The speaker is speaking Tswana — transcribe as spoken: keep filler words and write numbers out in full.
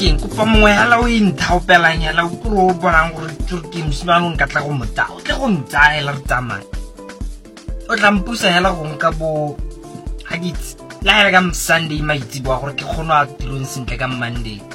keng kopa mongwe hala o inthaopelang hela o kuro o bonang gore ke mosimane o nka tla go mota o tle go ntsaela re tsamaya o tla mpusa hela go nka bo ha ke itse la hela ka Sunday maitsi bua gore ke kgona a tirong sentle ka Monday